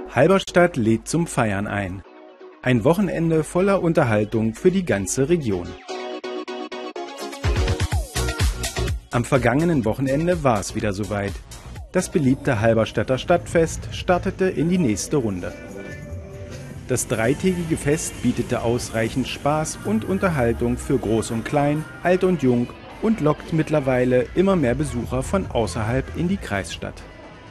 Halberstadt lädt zum Feiern ein. Ein Wochenende voller Unterhaltung für die ganze Region. Am vergangenen Wochenende war es wieder soweit. Das beliebte Halberstadter Stadtfest startete in die nächste Runde. Das dreitägige Fest bietete ausreichend Spaß und Unterhaltung für Groß und Klein, Alt und Jung und lockt mittlerweile immer mehr Besucher von außerhalb in die Kreisstadt.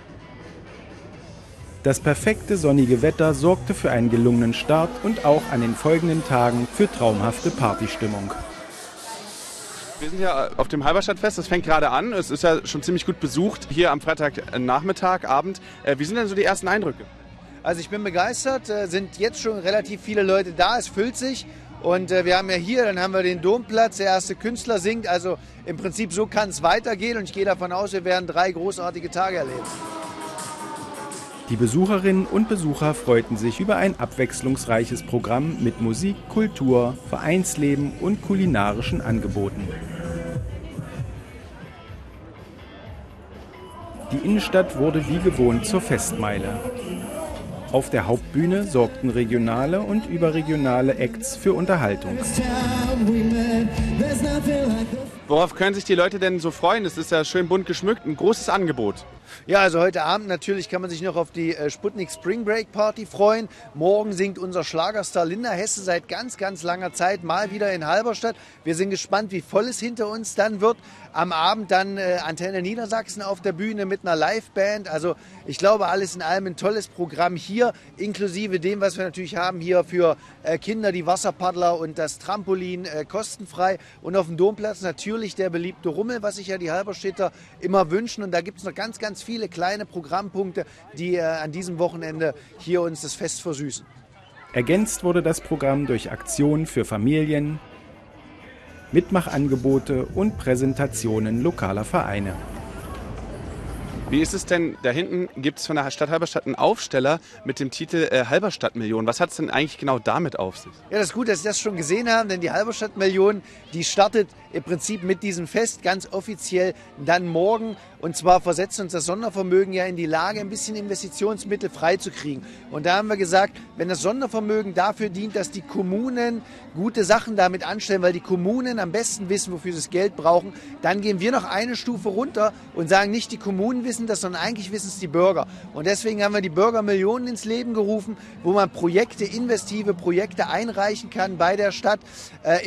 Das perfekte sonnige Wetter sorgte für einen gelungenen Start und auch an den folgenden Tagen für traumhafte Partystimmung. Wir sind ja auf dem Halberstadtfest, das fängt gerade an. Es ist ja schon ziemlich gut besucht, hier am Freitagnachmittag, Abend. Wie sind denn so die ersten Eindrücke? Also ich bin begeistert, sind jetzt schon relativ viele Leute da, es füllt sich. Und wir haben ja hier, dann haben wir den Domplatz, der erste Künstler singt. Also im Prinzip so kann es weitergehen und ich gehe davon aus, wir werden 3 großartige Tage erleben. Die Besucherinnen und Besucher freuten sich über ein abwechslungsreiches Programm mit Musik, Kultur, Vereinsleben und kulinarischen Angeboten. Die Innenstadt wurde wie gewohnt zur Festmeile. Auf der Hauptbühne sorgten regionale und überregionale Acts für Unterhaltung. Worauf können sich die Leute denn so freuen? Es ist ja schön bunt geschmückt, ein großes Angebot. Ja, also heute Abend natürlich kann man sich noch auf die Sputnik Spring Break Party freuen. Morgen singt unser Schlagerstar Linda Hesse seit ganz, ganz langer Zeit mal wieder in Halberstadt. Wir sind gespannt, wie voll es hinter uns dann wird. Am Abend dann Antenne Niedersachsen auf der Bühne mit einer Liveband. Also ich glaube, alles in allem ein tolles Programm hier, inklusive dem, was wir natürlich haben hier für Kinder, die Wasserpaddler und das Trampolin kostenfrei. Und auf dem Domplatz natürlich der beliebte Rummel, was sich ja die Halberstädter immer wünschen. Und da gibt es noch ganz, ganz viele kleine Programmpunkte, die an diesem Wochenende hier uns das Fest versüßen. Ergänzt wurde das Programm durch Aktionen für Familien, Mitmachangebote und Präsentationen lokaler Vereine. Wie ist es denn, da hinten gibt es von der Stadt Halberstadt einen Aufsteller mit dem Titel Halberstadt-Million. Was hat es denn eigentlich genau damit auf sich? Ja, das ist gut, dass Sie das schon gesehen haben, denn die Halberstadt-Million, die startet im Prinzip mit diesem Fest ganz offiziell dann morgen. Und zwar versetzt uns das Sondervermögen ja in die Lage, ein bisschen Investitionsmittel freizukriegen. Und da haben wir gesagt, wenn das Sondervermögen dafür dient, dass die Kommunen gute Sachen damit anstellen, weil die Kommunen am besten wissen, wofür sie das Geld brauchen, dann gehen wir noch eine Stufe runter und sagen, nicht die Kommunen wissen das, sondern eigentlich wissen es die Bürger. Und deswegen haben wir die Bürgermillionen ins Leben gerufen, wo man investive Projekte einreichen kann bei der Stadt.